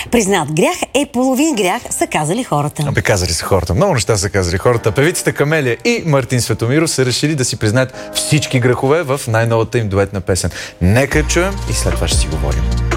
Признат грях е половин грях, са казали хората. Абе, казали са хората. Много неща са казали хората. Певиците Камелия и Мартин Светомиров са решили да си признаят всички грехове в най-новата им дуетна песен. Нека чуем и след това ще си говорим.